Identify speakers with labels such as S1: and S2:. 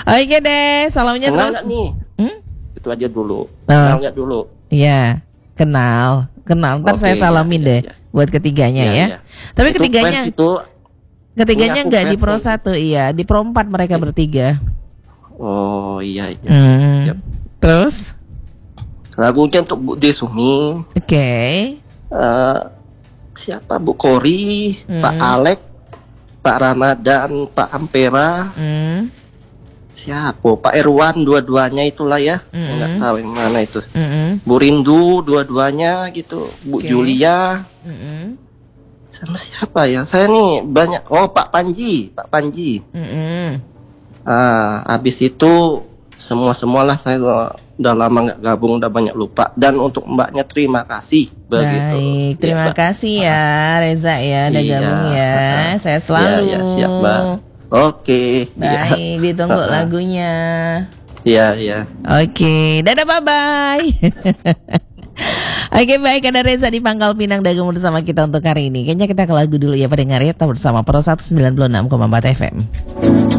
S1: Oke deh, salamnya
S2: Kenal
S1: terus.
S2: nggak nih? Itu aja dulu.
S1: Oh.
S2: Kenal nggak dulu?
S1: Iya, kenal. Ntar
S2: Oke,
S1: saya salamin
S2: ya,
S1: deh
S2: ya.
S1: buat ketiganya
S2: Iya,
S1: ya.
S2: iya.
S1: Tapi
S2: Itu
S1: ketiganya
S2: pers itu punya aku
S1: nggak di
S2: pers
S1: Pro
S2: nih.
S1: 1, iya, di Pro 4 mereka bertiga.
S2: Oh iya iya. Siap.
S1: Terus,
S2: Lagunya untuk Bu Desumi,
S1: oke.
S2: siapa Bu Kori, Pak
S1: Hmm.
S2: Alek, Pak Ramadan, Pak Ampera,
S1: Hmm.
S2: siapa? Pak Irwan, dua-duanya itulah ya. Nggak tahu yang mana itu. Bu Rindu, dua-duanya gitu. Bu
S1: Oke.
S2: Julia, sama siapa ya? Saya nih banyak. Oh Pak Panji, Pak Panji. Habis itu semualah saya udah lama nggak gabung, udah banyak lupa. Dan untuk mbaknya terima kasih begitu.
S1: Baik, terima kasih ya Reza ya udah
S2: Iya.
S1: gabung ya. Saya selalu.
S2: Iya, siap Mbak. Oke.
S1: Baik, ditunggu lagunya.
S2: Iya, iya.
S1: Oke, dadah bye-bye. Oke, baik, ada Reza di Pangkal Pinang Dagung bersama kita untuk hari ini. Kayaknya kita ke lagu dulu ya pendengar ya, tetap bersama Pro 196,4 FM.